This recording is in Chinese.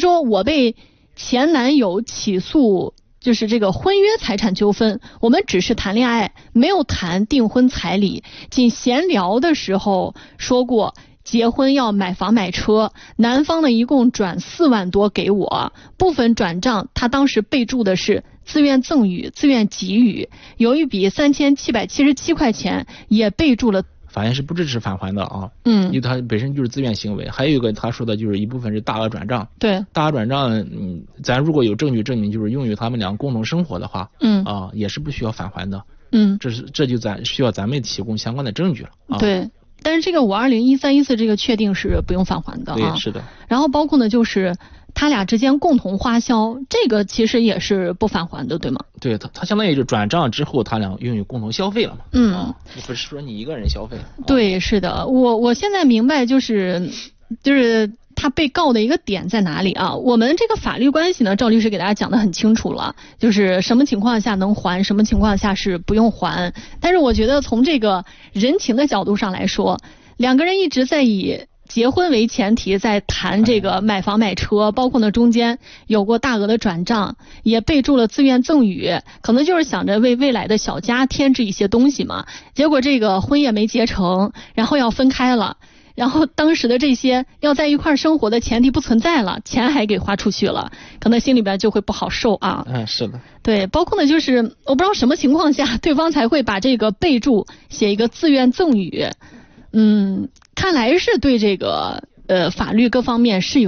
说我被前男友起诉，就是这个婚约财产纠纷，我们只是谈恋爱，没有谈订婚彩礼，仅闲聊的时候说过结婚要买房买车，男方呢一共转4万多给我，部分转账他当时备注的是自愿赠与、自愿给予，有一笔3777块钱也备注了。 法院是不支持返还的啊，因为它本身就是自愿行为。还有一个他说的就是一部分是大额转账， 对， 大额转账，咱如果有证据证明就是用于他们俩共同生活的话，也是不需要返还的，这就需要咱们提供相关的证据了， 对。但是这个5201314这个确定是不用返还的啊， 对，是的。 然后包括呢就是他俩之间共同花销，这个其实也是不返还的，对吗？对， 他相当于就转账之后他俩拥有共同消费了嘛，你不是说你一个人消费。 对，是的，我现在明白就是他被告的一个点在哪里啊？我们这个法律关系呢，赵律师给大家讲得很清楚了，就是什么情况下能还，什么情况下是不用还。但是我觉得从这个人情的角度上来说，两个人一直在以结婚为前提在谈这个买房买车，包括呢中间有过大额的转账，也备注了自愿赠与，可能就是想着为未来的小家添置一些东西嘛。结果这个婚也没结成，然后要分开了。然后当时的这些要在一块生活的前提不存在了，钱还给花出去了，可能心里边就会不好受啊。 是的。 对，包括呢就是我不知道什么情况下对方才会把这个备注写一个自愿赠与，看来是对这个法律各方面是有